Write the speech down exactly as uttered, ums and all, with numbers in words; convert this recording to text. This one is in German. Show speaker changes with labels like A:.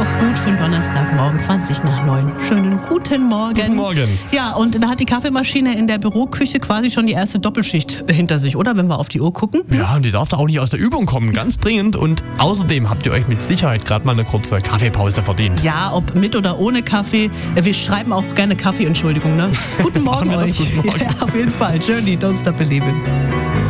A: doch gut für den Donnerstagmorgen, zwanzig nach neun. Schönen guten Morgen.
B: Guten Morgen.
A: Ja, und da hat die Kaffeemaschine in der Büroküche quasi schon die erste Doppelschicht hinter sich, oder? Wenn wir auf die Uhr gucken.
B: Ja, und die darf da auch nicht aus der Übung kommen, ganz dringend. Und außerdem habt ihr euch mit Sicherheit gerade mal eine kurze Kaffeepause verdient.
A: Ja, ob mit oder ohne Kaffee. Wir schreiben auch gerne Kaffee, Entschuldigung, ne? Guten Morgen
B: Machen wir das,
A: euch.
B: guten Morgen.
A: Ja, auf jeden Fall. Journey, don't stop believing.